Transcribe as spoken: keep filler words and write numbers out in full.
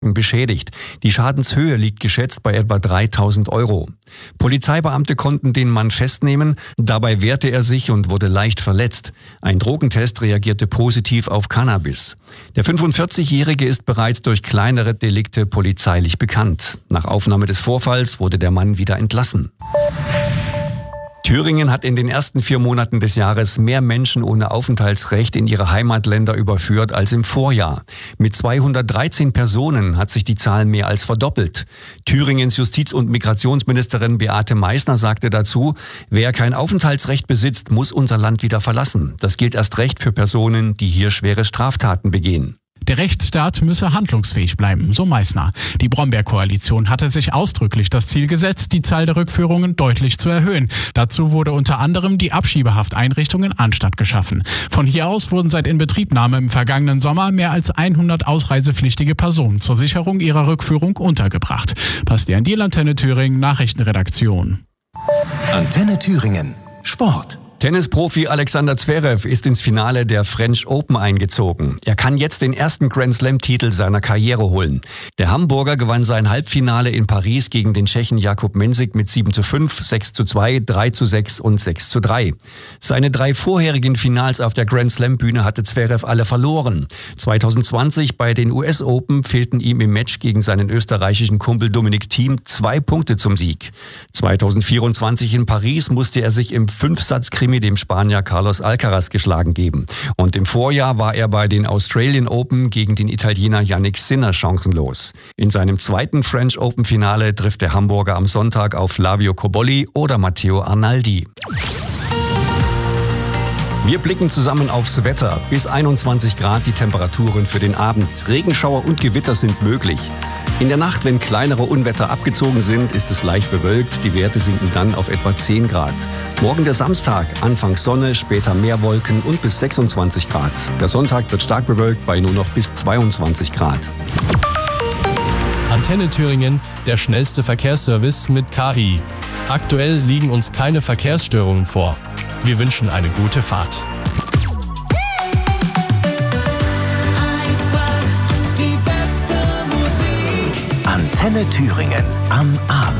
beschädigt. Die Schadenshöhe liegt geschätzt bei etwa dreitausend Euro. Polizeibeamte konnten den Mann festnehmen. Dabei wehrte er sich und wurde leicht verletzt. Ein Drogentest reagierte positiv auf Cannabis. Der fünfundvierzigjährige ist bereits durch kleinere Delikte polizeilich bekannt. Nach Aufnahme des Vorfalls wurde der Mann wieder entlassen. Thüringen hat in den ersten vier Monaten des Jahres mehr Menschen ohne Aufenthaltsrecht in ihre Heimatländer überführt als im Vorjahr. Mit zweihundertdreizehn Personen hat sich die Zahl mehr als verdoppelt. Thüringens Justiz- und Migrationsministerin Beate Meißner sagte dazu, wer kein Aufenthaltsrecht besitzt, muss unser Land wieder verlassen. Das gilt erst recht für Personen, die hier schwere Straftaten begehen. Der Rechtsstaat müsse handlungsfähig bleiben, so Meißner. Die Brombeer-Koalition hatte sich ausdrücklich das Ziel gesetzt, die Zahl der Rückführungen deutlich zu erhöhen. Dazu wurde unter anderem die Abschiebehafteinrichtung in Arnstadt geschaffen. Von hier aus wurden seit Inbetriebnahme im vergangenen Sommer mehr als hundert ausreisepflichtige Personen zur Sicherung ihrer Rückführung untergebracht. Bastian Diel, Antenne Thüringen, Nachrichtenredaktion. Antenne Thüringen, Sport. Tennisprofi Alexander Zverev ist ins Finale der French Open eingezogen. Er kann jetzt den ersten Grand-Slam-Titel seiner Karriere holen. Der Hamburger gewann sein Halbfinale in Paris gegen den Tschechen Jakub Mensik mit sieben zu fünf, sechs zu zwei, drei zu sechs und sechs zu drei. Seine drei vorherigen Finals auf der Grand-Slam-Bühne hatte Zverev alle verloren. zwanzig zwanzig bei den U S Open fehlten ihm im Match gegen seinen österreichischen Kumpel Dominic Thiem zwei Punkte zum Sieg. zwanzig vierundzwanzig in Paris musste er sich im Fünfsatz-Krimi dem Spanier Carlos Alcaraz geschlagen geben. Und im Vorjahr war er bei den Australian Open gegen den Italiener Jannik Sinner chancenlos. In seinem zweiten French Open Finale trifft der Hamburger am Sonntag auf Flavio Cobolli oder Matteo Arnaldi. Wir blicken zusammen aufs Wetter. Bis einundzwanzig Grad die Temperaturen für den Abend. Regenschauer und Gewitter sind möglich. In der Nacht, wenn kleinere Unwetter abgezogen sind, ist es leicht bewölkt. Die Werte sinken dann auf etwa zehn Grad. Morgen der Samstag, anfangs Sonne, später mehr Wolken und bis sechsundzwanzig Grad. Der Sonntag wird stark bewölkt bei nur noch bis zweiundzwanzig Grad. Antenne Thüringen, der schnellste Verkehrsservice mit K I. Aktuell liegen uns keine Verkehrsstörungen vor. Wir wünschen eine gute Fahrt. Antenne Thüringen am Abend.